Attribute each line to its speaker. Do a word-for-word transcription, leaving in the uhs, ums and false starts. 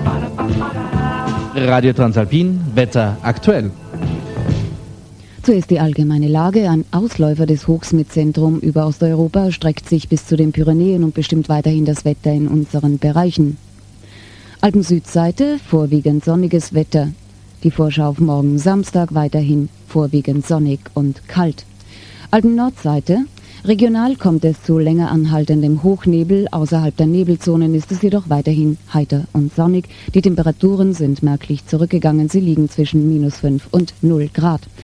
Speaker 1: Radio Transalpin, Wetter aktuell.
Speaker 2: Zuerst die allgemeine Lage. Ein Ausläufer des Hochsmitzentrum über Osteuropa streckt sich bis zu den Pyrenäen und bestimmt weiterhin das Wetter in unseren Bereichen. Alpen-Südseite, vorwiegend sonniges Wetter. Die Vorschau auf morgen Samstag weiterhin vorwiegend sonnig und kalt. Alpen-Nordseite, regional kommt es zu länger anhaltendem Hochnebel. Außerhalb der Nebelzonen ist es jedoch weiterhin heiter und sonnig. Die Temperaturen sind merklich zurückgegangen. Sie liegen zwischen minus fünf und null Grad.